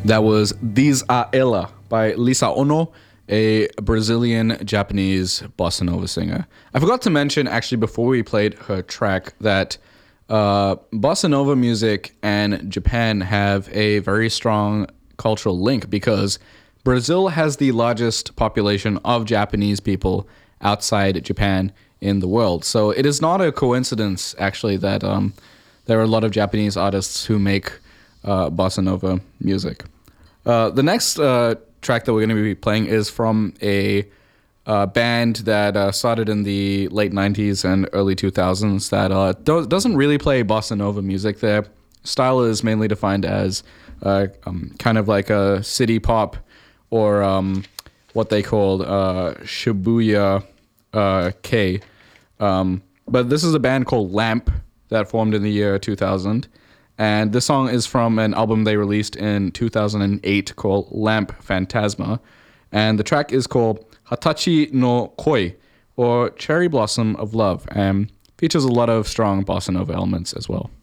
That was These Are Ella by Lisa Ono, a Brazilian Japanese bossa nova singer. I forgot to mention, actually, before we played her track, that bossa nova music and Japan have a very strong cultural link because Brazil has the largest population of Japanese people outside Japan in the world. So it is not a coincidence, actually, that there are a lot of Japanese artists who make bossa nova music. The next track that we're going to be playing is from a band that started in the late 90s and early 2000s that doesn't really play bossa nova music. Their style is mainly defined as kind of like a city pop or what they called Shibuya K. But this is a band called Lamp that formed in the year 2000. And this song is from an album they released in 2008 called Lamp Phantasma. And the track is called Hatachi no Koi, or Cherry Blossom of Love, and features a lot of strong bossa nova elements as well.